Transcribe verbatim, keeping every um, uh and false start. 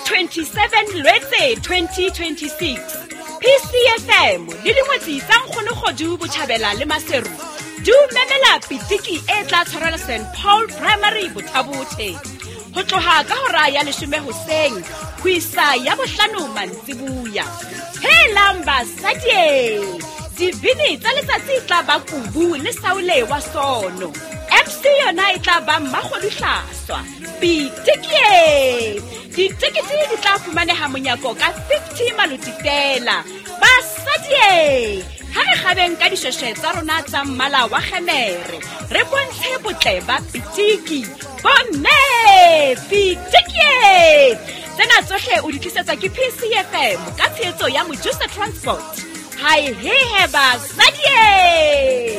twenty-seven Lwetse twenty twenty-six. P C F M le dingwetsi tsa Nkgonogodu Botjhabela le Maseru du memela pitiki e tla tshwarela Saint Paul Primary Bothabothe ho tloha ka hora ya leshome hoseng ho isa ya bohlano mantsibuya. Helang basadi, dibini tsa letsatsi tla ba Kubu le Saule wa Sono. M C yona e tla ba Mmakgoduhlaswa. Pitiki ditekete di tla fumaneha monyako ka fifty maluti fela. Basadi, ha re kgabeng ka dishweshwe tsa rona tsa mmala wa kgemere re bontshe botle ba pitiki. Bomme pitiki tsena tsohle o di tlisetsa ke P C F M ka tshehetso ya Mojusa Transport. Hai he he basadi.